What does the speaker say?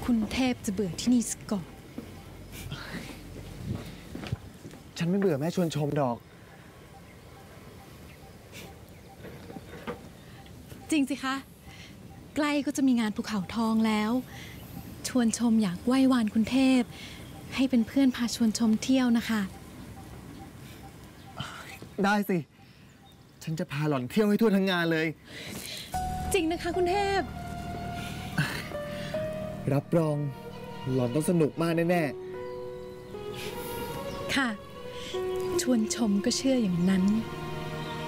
คุณเทพจะเบื่อที่นี่ซะก่อนฉันไม่เบื่อแม่ชวนชมดอกจริงสิคะใกล้ก็จะมีงานภูเขาทองแล้วชวนชมอยากไหว้วานคุณเทพให้เป็นเพื่อนพาชวนชมเที่ยวนะคะได้สิฉันจะพาหล่อนเที่ยวให้ทั่วทั้งงานเลยจริงนะคะคุณเทพรับรองหล่อนต้องสนุกมากแน่ๆค่ะชวนชมก็เชื่ออย่างนั้น